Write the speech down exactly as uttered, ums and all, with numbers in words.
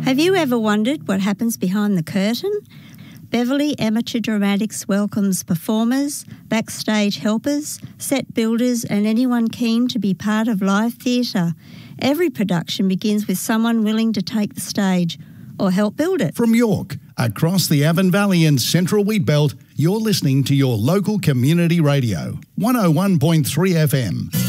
Have you ever wondered what happens behind the curtain? Beverley Amateur Dramatics welcomes performers, backstage helpers, set builders and anyone keen to be part of live theatre. Every production begins with someone willing to take the stage or help build it. From York, across the Avon Valley and Central Wheatbelt, you're listening to your local community radio, one oh one point three F M.